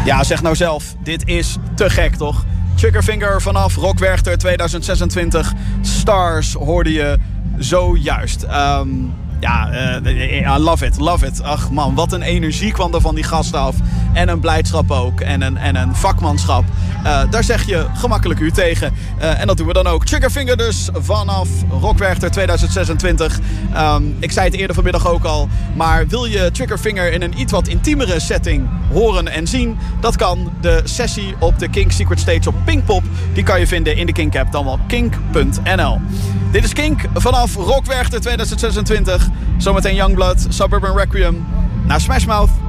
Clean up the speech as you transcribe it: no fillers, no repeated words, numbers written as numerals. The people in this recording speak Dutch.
Ja, zeg nou zelf. Dit is te gek, toch? Triggerfinger vanaf Rock Werchter 2026. Stars hoorde je zojuist. I love it, love it. Ach man, wat een energie kwam er van die gasten af. En een blijdschap ook. En een vakmanschap. Daar zeg je gemakkelijk u tegen. En dat doen we dan ook. Triggerfinger dus vanaf Rock Werchter 2026. Ik zei het eerder vanmiddag ook al. Maar wil je Triggerfinger in een iets wat intiemere setting horen en zien? Dat kan. De sessie op de Kink Secret Stage op Pinkpop. Die kan je vinden in de Kink app. Dan wel kink.nl. Dit is Kink vanaf Rock Werchter 2026. Zometeen Youngblood, Suburban Requiem. Naar Smash Mouth.